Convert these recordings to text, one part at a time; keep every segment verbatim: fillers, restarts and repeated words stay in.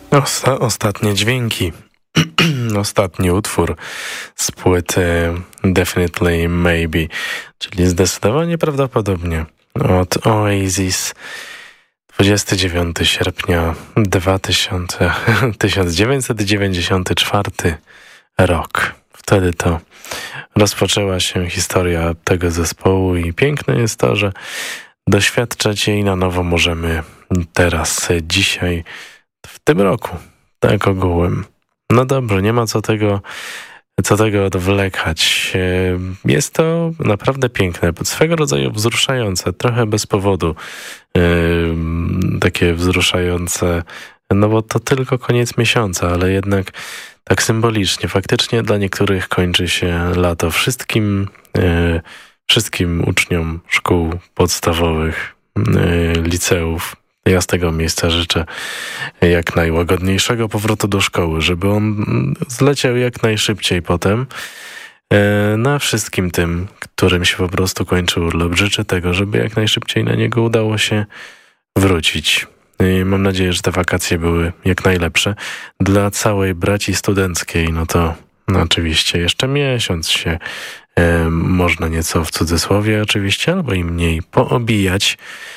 Osta- ostatnie dźwięki. Ostatni utwór z płyty Definitely Maybe, czyli zdecydowanie prawdopodobnie od Oasis. dwudziestego dziewiątego sierpnia tysiąc dziewięćset dziewięćdziesiąty czwarty rok. Wtedy to rozpoczęła się historia tego zespołu i piękne jest to, że doświadczać jej na nowo możemy teraz, dzisiaj, w tym roku, tak ogółem. No dobrze, nie ma co tego, co tego odwlekać. Jest to naprawdę piękne, swego rodzaju wzruszające, trochę bez powodu yy, takie wzruszające, no bo to tylko koniec miesiąca, ale jednak tak symbolicznie. Faktycznie dla niektórych kończy się lato. Wszystkim, yy, wszystkim uczniom szkół podstawowych, yy, liceów, ja z tego miejsca życzę jak najłagodniejszego powrotu do szkoły, żeby on zleciał jak najszybciej potem. Na wszystkim tym, którym się po prostu kończy urlop, życzę tego, żeby jak najszybciej na niego udało się wrócić. I mam nadzieję, że te wakacje były jak najlepsze. Dla całej braci studenckiej, no to no oczywiście jeszcze miesiąc się e, można nieco w cudzysłowie oczywiście, albo i mniej poobijać,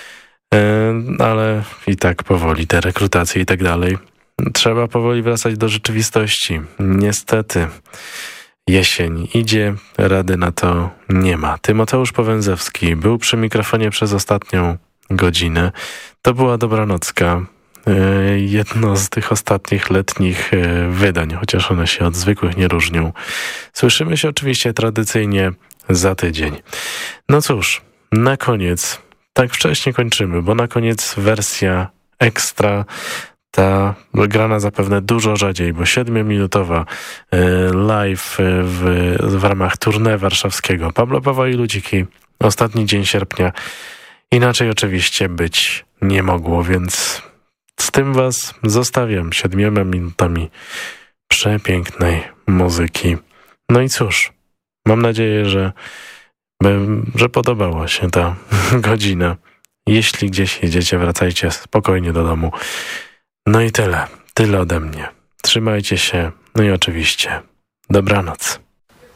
ale i tak powoli te rekrutacje i tak dalej. Trzeba powoli wracać do rzeczywistości. Niestety jesień idzie, rady na to nie ma. Tymoteusz Powęzewski był przy mikrofonie przez ostatnią godzinę. To była Dobranocka. Jedno z tych ostatnich letnich wydań, chociaż one się od zwykłych nie różnią. Słyszymy się oczywiście tradycyjnie za tydzień. No cóż, na koniec... Tak wcześnie kończymy, bo na koniec wersja ekstra, ta grana zapewne dużo rzadziej, bo siedmiominutowa live w, w ramach tournée warszawskiego. Pablo Paweł i Ludziki, ostatni dzień sierpnia. Inaczej oczywiście być nie mogło, więc z tym was zostawiam siedmioma minutami przepięknej muzyki. No i cóż, mam nadzieję, że że podobała się ta godzina. Jeśli gdzieś jedziecie, wracajcie spokojnie do domu. No i tyle. Tyle ode mnie. Trzymajcie się. No i oczywiście dobranoc.